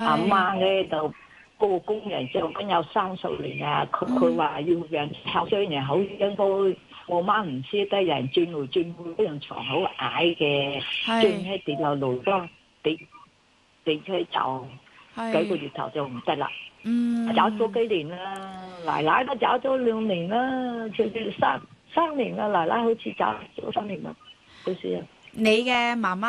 阿媽咧就個工人就咁有30年啊，佢話要人後生人好應該，我媽唔捨得人轉來轉去，嗰張床好矮嘅，轉喺跌落路都跌出就幾個月頭就唔得啦。走咗幾年啦，奶奶都走咗2年啦，就3年啦，奶奶好似走咗3年啦，好似啊。 你嘅媽媽